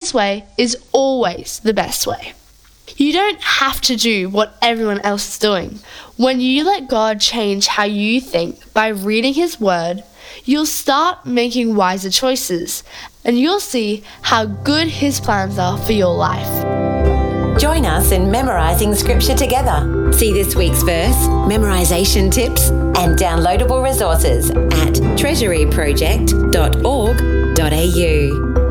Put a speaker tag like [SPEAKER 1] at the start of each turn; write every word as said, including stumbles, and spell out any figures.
[SPEAKER 1] His way is always the best way. You don't have to do what everyone else is doing. When you let God change how you think by reading His Word, you'll start making wiser choices, and you'll see how good His plans are for your life.
[SPEAKER 2] Join us in memorising Scripture together. See this week's verse, memorisation tips, and downloadable resources at treasury project dot org dot a u.